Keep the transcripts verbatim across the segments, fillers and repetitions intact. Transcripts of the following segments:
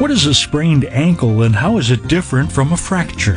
What is a sprained ankle and how is it different from a fracture?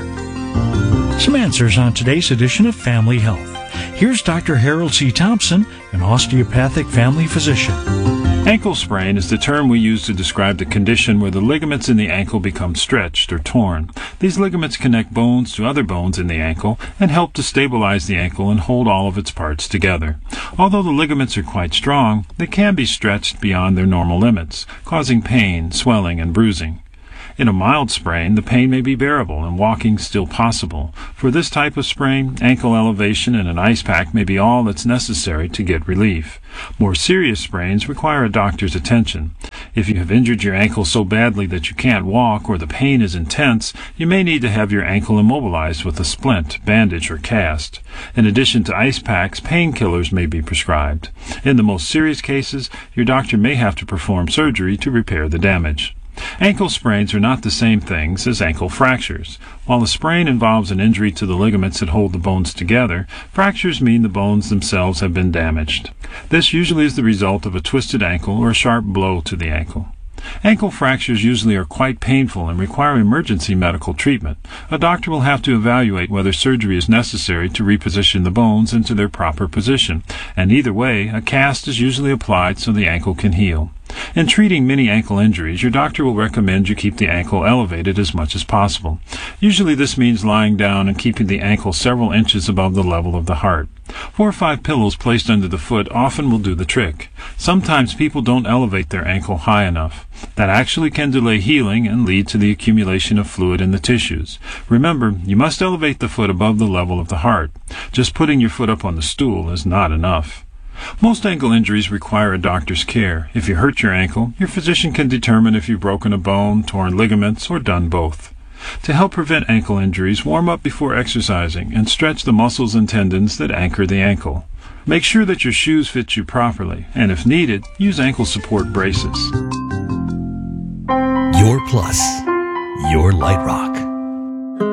Some answers on today's edition of Family Health. Here's Doctor Harold C. Thompson, an osteopathic family physician. Ankle sprain is the term we use to describe the condition where the ligaments in the ankle become stretched or torn. These ligaments connect bones to other bones in the ankle and help to stabilize the ankle and hold all of its parts together. Although the ligaments are quite strong, they can be stretched beyond their normal limits, causing pain, swelling, and bruising. In a mild sprain, the pain may be bearable and walking still possible. For this type of sprain, ankle elevation and an ice pack may be all that's necessary to get relief. More serious sprains require a doctor's attention. If you have injured your ankle so badly that you can't walk or the pain is intense, you may need to have your ankle immobilized with a splint, bandage, or cast. In addition to ice packs, painkillers may be prescribed. In the most serious cases, your doctor may have to perform surgery to repair the damage. Ankle sprains are not the same things as ankle fractures. While a sprain involves an injury to the ligaments that hold the bones together, fractures mean the bones themselves have been damaged. This usually is the result of a twisted ankle or a sharp blow to the ankle. Ankle fractures usually are quite painful and require emergency medical treatment. A doctor will have to evaluate whether surgery is necessary to reposition the bones into their proper position, and either way, a cast is usually applied so the ankle can heal. In treating many ankle injuries, your doctor will recommend you keep the ankle elevated as much as possible. Usually this means lying down and keeping the ankle several inches above the level of the heart. Four or five pillows placed under the foot often will do the trick. Sometimes people don't elevate their ankle high enough. That actually can delay healing and lead to the accumulation of fluid in the tissues. Remember, you must elevate the foot above the level of the heart. Just putting your foot up on the stool is not enough. Most ankle injuries require a doctor's care. If you hurt your ankle, your physician can determine if you've broken a bone, torn ligaments, or done both. To help prevent ankle injuries, warm up before exercising and stretch the muscles and tendons that anchor the ankle. Make sure that your shoes fit you properly, and if needed, use ankle support braces. Your Plus, your Light Rock.